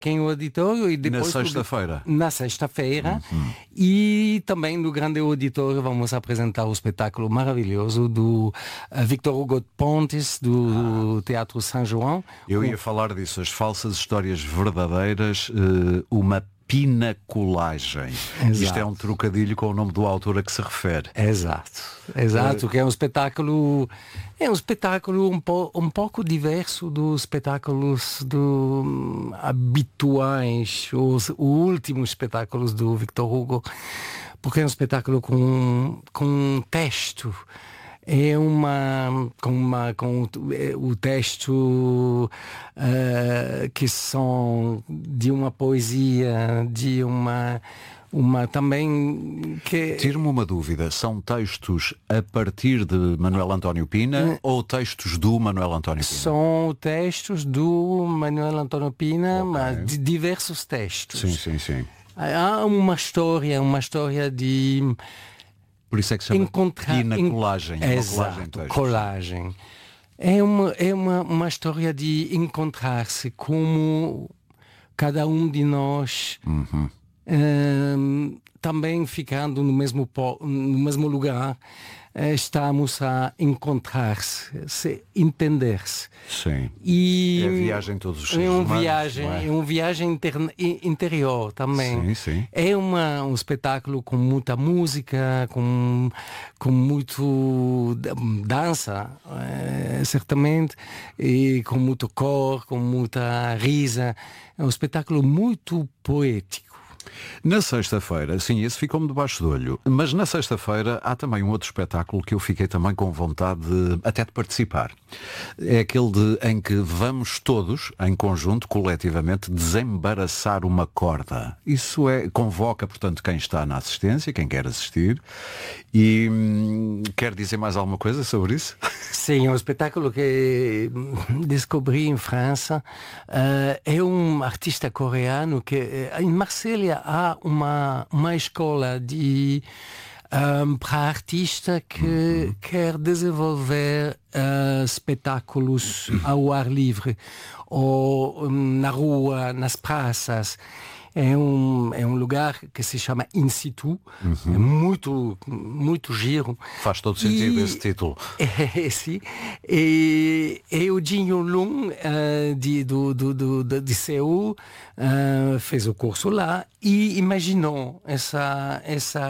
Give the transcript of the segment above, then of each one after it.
que é o auditório, e depois na sexta-feira, e também no grande auditório vamos apresentar o espetáculo maravilhoso do Victor Hugo de Pontes, do Teatro São João. Eu ia falar disso, as falsas histórias verdadeiras, uma pinaculagem. Exato. Isto é um trocadilho com o nome do autor a que se refere. Exato, que é um espetáculo um pouco diverso dos espetáculos habituais, os últimos espetáculos do Victor Hugo, porque é um espetáculo com um texto. É com o texto que são de uma poesia, de uma também que... Tire-me uma dúvida, são textos a partir de Manuel António Pina ou textos do Manuel António Pina? São textos do Manuel António Pina, mas de diversos textos. Sim. Há uma história de... Por isso é que se chama pinacolagem. Exato, colagem. É uma história de encontrar-se como cada um de nós, também ficando no mesmo lugar, estamos a encontrar-se, entender-se. Sim. E é a viagem de todos os seres humanos. É uma viagem interior também. Sim. É um espetáculo com muita música, com muito dança, certamente, e com muito cor, com muita risa. É um espetáculo muito poético. Na sexta-feira, sim, esse ficou-me debaixo do olho, mas na sexta-feira há também um outro espetáculo que eu fiquei também com vontade até de participar. É aquele em que vamos todos, em conjunto, coletivamente, desembaraçar uma corda. Isso convoca, portanto, quem está na assistência, quem quer assistir, e quer dizer mais alguma coisa sobre isso? Sim, é um espetáculo que descobri em França. É um artista coreano que em Marselha há uma escola para artista que quer desenvolver espetáculos ao ar livre ou na rua, nas praças. É um lugar que se chama In Situ, é muito giro. Faz todo sentido esse título. Sim. E o Jin Yong de Seul fez o curso lá e imaginou essa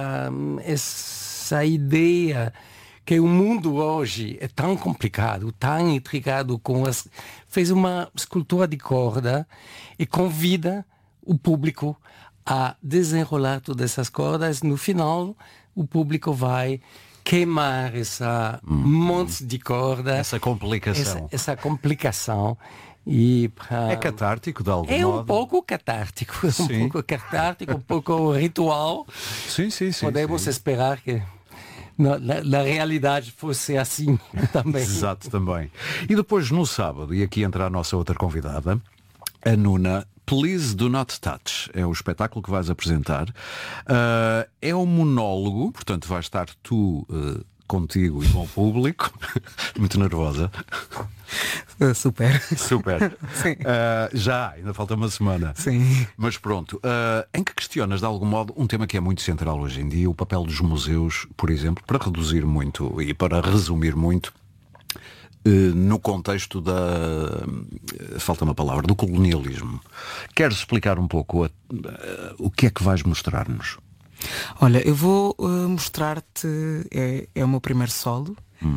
ideia que o mundo hoje é tão complicado, tão intricado, fez uma escultura de corda e convida o público a desenrolar todas essas cordas. No final, o público vai queimar essa monte de corda. Essa complicação. Essa complicação. É catártico de algum modo? É um pouco catártico. Um pouco ritual. Sim. Podemos esperar que na realidade fosse assim também. Exato, também. E depois no sábado, e aqui entra a nossa outra convidada, a Nuna, Please Do Not Touch. É o espetáculo que vais apresentar. É um monólogo, portanto vais estar tu contigo e com o público. Muito nervosa. Super. Sim. Ainda falta uma semana. Sim. Mas pronto, em que questionas de algum modo um tema que é muito central hoje em dia, o papel dos museus, por exemplo, para reduzir muito e para resumir muito, no contexto falta uma palavra, do colonialismo. Queres explicar um pouco o que é que vais mostrar-nos? Olha, eu vou mostrar-te, é o meu primeiro solo.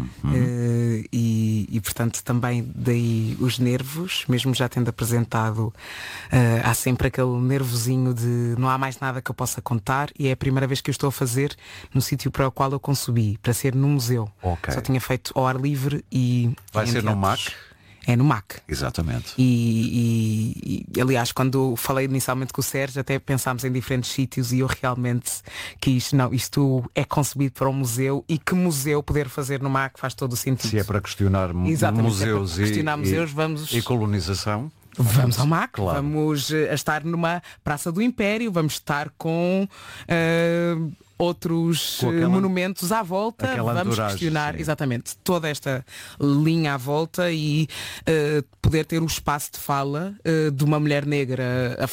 E portanto também daí os nervos, mesmo já tendo apresentado, há sempre aquele nervosinho de não há mais nada que eu possa contar, e é a primeira vez que eu estou a fazer no sítio para o qual eu concebi, para ser num museu. Só tinha feito ao ar livre e vai ser no MAC? É no MAC. Exatamente. E aliás, quando falei inicialmente com o Sérgio, até pensámos em diferentes sítios e eu realmente quis, isto é concebido para um museu, e que museu poder fazer no MAC faz todo o sentido. Se é para questionar museus, museus, vamos... e colonização. Vamos ao MAC, Claro. vamos a estar numa Praça do Império, vamos estar com outros Com aquela- monumentos à volta, aquela vamos entourage, questionar sim. exatamente toda esta linha à volta e poder ter o espaço de fala de uma mulher negra